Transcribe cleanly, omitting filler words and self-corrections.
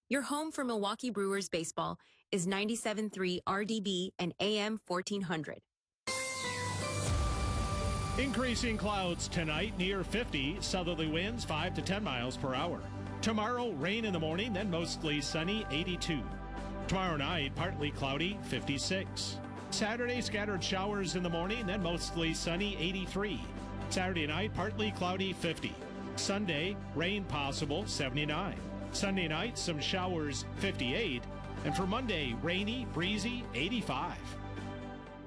Your home for Milwaukee Brewers baseball is 97.3 RDB and AM 1400. Increasing clouds tonight, near 50. Southerly winds 5 to 10 miles per hour. Tomorrow, rain in the morning, then mostly sunny, 82. Tomorrow night, partly cloudy, 56. Saturday, scattered showers in the morning, then mostly sunny, 83. Saturday night, partly cloudy, 50. Sunday, rain possible, 79. Sunday night, some showers, 58. And for Monday, rainy, breezy, 85.